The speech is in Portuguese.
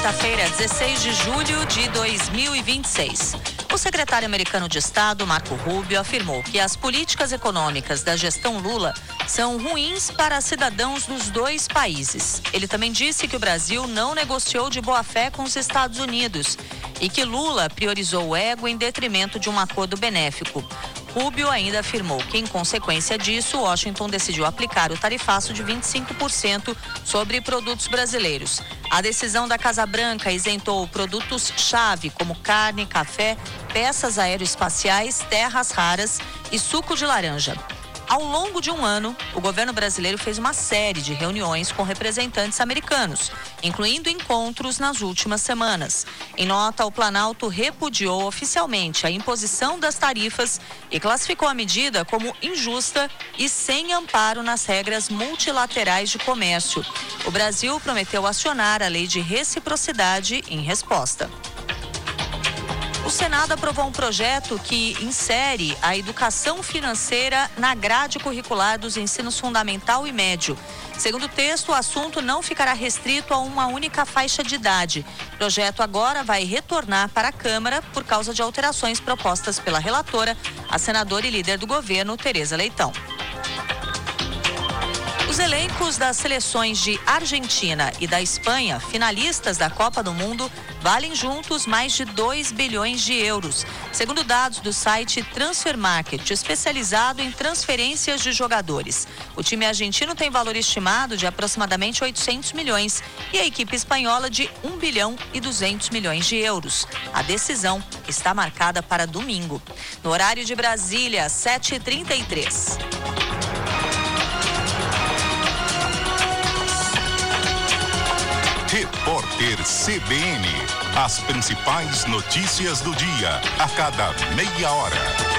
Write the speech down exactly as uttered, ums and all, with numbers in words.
quinta-feira, dezesseis de julho de dois mil e vinte e seis. O secretário americano de Estado, Marco Rubio, afirmou que as políticas econômicas da gestão Lula são ruins para cidadãos dos dois países. Ele também disse que o Brasil não negociou de boa fé com os Estados Unidos e que Lula priorizou o ego em detrimento de um acordo benéfico. Rubio ainda afirmou que, em consequência disso, Washington decidiu aplicar o tarifaço de vinte e cinco por cento sobre produtos brasileiros. A decisão da Casa Branca isentou produtos-chave como carne, café, peças aeroespaciais, terras raras e suco de laranja. Ao longo de um ano, o governo brasileiro fez uma série de reuniões com representantes americanos, incluindo encontros nas últimas semanas. Em nota, o Planalto repudiou oficialmente a imposição das tarifas e classificou a medida como injusta e sem amparo nas regras multilaterais de comércio. O Brasil prometeu acionar a lei de reciprocidade em resposta. O Senado aprovou um projeto que insere a educação financeira na grade curricular dos ensinos fundamental e médio. Segundo o texto, o assunto não ficará restrito a uma única faixa de idade. O projeto agora vai retornar para a Câmara por causa de alterações propostas pela relatora, a senadora e líder do governo, Tereza Leitão. Os elencos das seleções de Argentina e da Espanha, finalistas da Copa do Mundo, valem juntos mais de dois bilhões de euros, segundo dados do site Transfer Market, especializado em transferências de jogadores. O time argentino tem valor estimado de aproximadamente oitocentos milhões e a equipe espanhola de um bilhão e duzentos milhões de euros. A decisão está marcada para domingo. No horário de Brasília, sete e trinta e três. Repórter C B N. As principais notícias do dia, a cada meia hora.